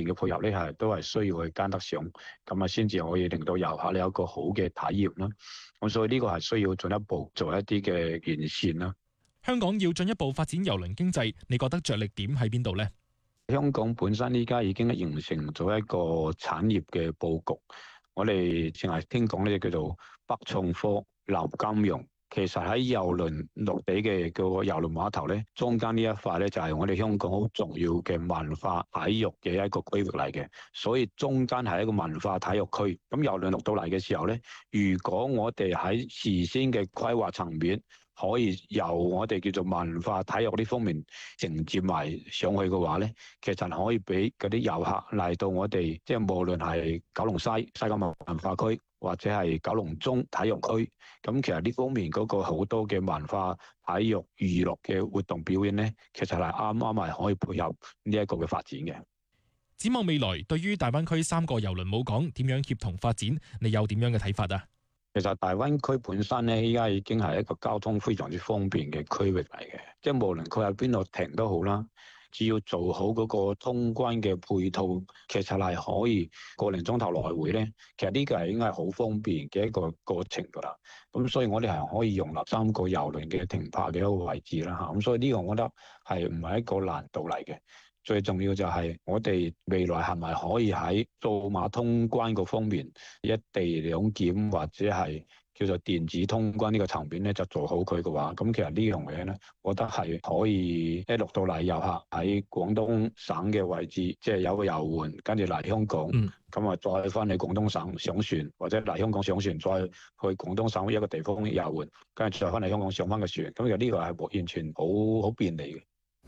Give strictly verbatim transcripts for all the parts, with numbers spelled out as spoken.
嘅配合咧，係都係需要去跟得上，咁啊先至可以令到遊客咧有一個好嘅體驗啦。咁所以呢個係需要進一步做一啲嘅完善啦。 香港要進一步發展郵輪經濟，你覺得着力點喺邊度呢？ 香港本身依家已經形成咗一個產業嘅佈局，我哋淨係聽講呢，叫做北創科、南金融。其實喺郵輪落地嘅個郵輪碼頭咧，中間呢一塊咧就係我哋香港好重要嘅文化體育嘅一個區域嚟嘅，所以中間係一個文化體育區。咁郵輪落到嚟嘅時候咧，如果我哋喺事先嘅規劃層面，可以由我哋叫做文化體育呢方面承接埋上去嘅話咧，其實可以俾嗰啲遊客嚟到我哋，即係無論係九龍西西九文化區，或者係九龍中體育區，咁其實呢方面嗰個好多嘅文化體育娛樂嘅活動表演咧，其實係啱啱係可以配合呢一個嘅發展嘅。 展望未來，對於大灣區三個郵輪母港點樣協同發展，你有點樣嘅睇法啊？ 其實大灣區本身咧，依家已經係一個交通非常之方便嘅區域嚟嘅，即係無論佢喺邊度停都好啦，只要做好嗰個通關嘅配套，其實係可以個零鐘頭來回咧。其實呢個係應該係好方便嘅一個過程㗎啦。咁所以我哋係可以容納三個郵輪嘅停泊嘅一個位置啦嚇。咁所以呢個我覺得係唔係一個難度嚟嘅。最重要就係我哋未來係咪可以喺數碼通關嗰方面，一地兩檢或者係叫做電子通關呢個層面咧，就做好佢嘅話，咁其實呢樣嘢咧，我覺得係可以一落到嚟遊客喺廣東省嘅位置，即係有個郵換跟住嚟香港，咁啊、嗯、再翻去廣東省上船，或者嚟香港上船，再去廣東省一個地方郵換，跟住再翻嚟香港上翻個船，咁其實呢個係完全好好便利嘅。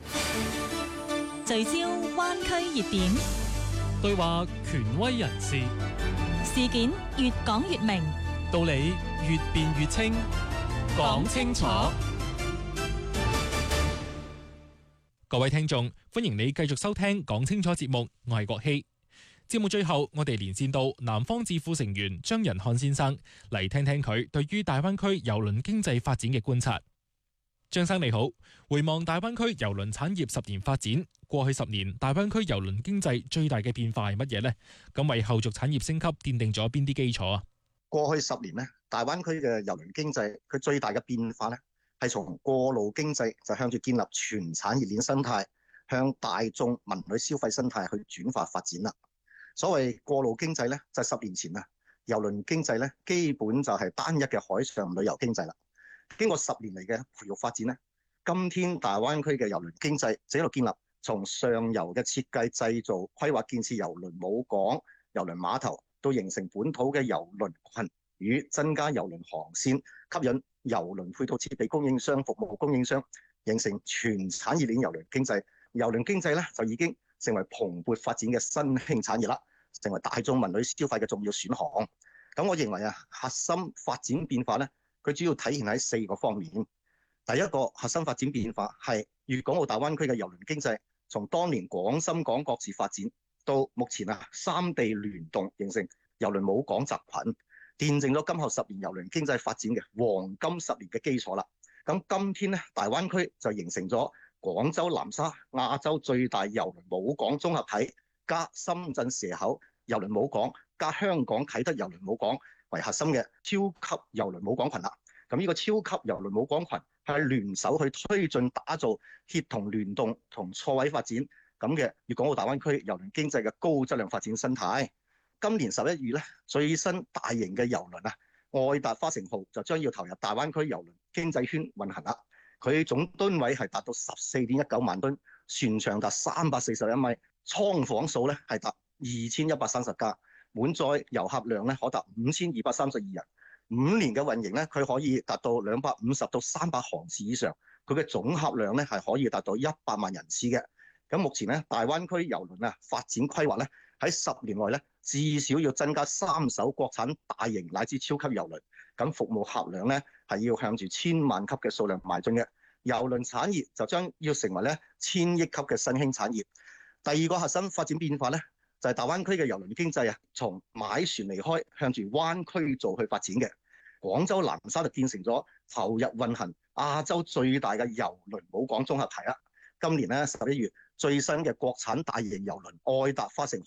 聚焦灣區熱點， 對話權威人士， 事件越講越明， 道理越辯越清，講清楚。 各位聽眾，歡迎你繼續收聽講清楚節目，我係國希。節目最後，我哋連線到南方智庫成員張仁漢先生，嚟聽聽佢對於大灣區郵輪經濟發展嘅觀察。張生你好，回望大灣區郵輪產業十年發展，過去十年大灣區郵輪經濟最大嘅變化係乜嘢呢？咁為後續產業升級奠定咗邊啲基礎啊？ 過去十年呢，大灣區嘅郵輪經濟佢最大嘅變化呢，係從過路經濟就向住建立全產業鏈生態，向大眾民旅消費生態去轉化發展啦。所謂過路經濟呢，就係十年前啊，郵輪經濟呢，基本就係單一嘅海上旅遊經濟啦。經過十年嚟嘅培育發展咧，今天大灣區嘅郵輪經濟就喺度建立從上游嘅設計、製造、規劃、建設郵輪母港、郵輪碼頭，到形成本土嘅郵輪群與增加郵輪航線，吸引郵輪配套設備供應商、服務供應商，形成全產業鏈郵輪經濟。郵輪經濟咧就已經成為蓬勃發展嘅新興產業啦，成為大眾民旅消費嘅重要選項。咁我認為啊，核心發展變化咧，佢主要體現喺四個方面。第一個核心發展變化係粵港澳大灣區嘅郵輪經濟，從當年廣深港各自發展，到目前啊三地聯動形成郵輪母港集群，奠定咗今後十年郵輪經濟發展嘅黃金十年嘅基礎啦。咁今天咧，大灣區就形成咗廣州南沙亞洲最大郵輪母港綜合體，加深圳蛇口郵輪母港，加香港啟德郵輪母港為核心嘅超級郵輪母港群啦。咁呢個超級郵輪母港群係聯手去推進打造協同聯動同錯位發展咁嘅粵港澳大灣區郵輪經濟嘅高質量發展生態。今年十一月咧，最新大型嘅郵輪啊，愛達花城號就將要投入大灣區郵輪經濟圈運行啦。佢總噸位係達到十四點一九萬噸，船長達三百四十一米，艙房數咧係達二千一百三十架，滿載遊客量咧可達五千二百三十二人。五年嘅運營咧，佢可以達到兩百五十到三百航次以上，佢嘅總客量咧係可以達到一百萬人次嘅。咁目前咧，大灣區郵輪啊發展規劃咧喺十年內咧至少要增加三艘國產大型乃至超級郵輪，咁服務客量咧係要向住千萬級嘅數量邁進嘅。郵輪產業就將要成為咧千億級嘅新興產業。第二個核心發展變化咧，就係大灣區嘅郵輪經濟啊，從買船離開，向住灣區做去發展嘅。廣州南沙就建成咗投入運行亞洲最大嘅郵輪母港綜合體啦。今年咧十一月，最新嘅國產大型郵輪愛達花城